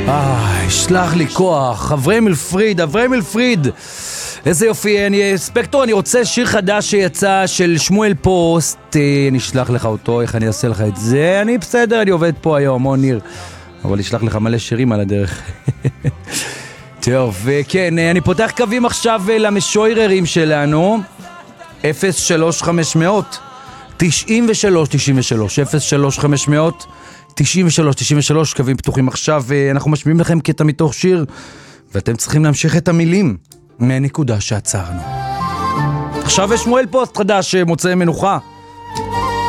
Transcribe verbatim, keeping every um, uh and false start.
אה, שלח לי כוח, אברהם פריד, אברהם פריד. איזה יופי, אני, ספקטור, אני רוצה שיר חדש שיצא של שמואל פוסט, אני אשלח לך אותו, איך אני אעשה לך את זה? אני בסדר, אני עובד פה היום, או ניר, אבל אשלח לך מלא שירים על הדרך. טוב, וכן, אני פותח קווים עכשיו למשוררים שלנו, אפס שלוש חמש מאות תשעים ושלוש תשעים ושלוש, אפס שלוש חמש מאות תשעים ושלוש תשעים ושלוש, קווים פתוחים עכשיו, אנחנו משמיעים לכם קטע מתוך שיר, ואתם צריכים להמשיך את המילים מהנקודה שעצרנו. עכשיו יש שמואל פוסט חדש, מוצא מנוחה.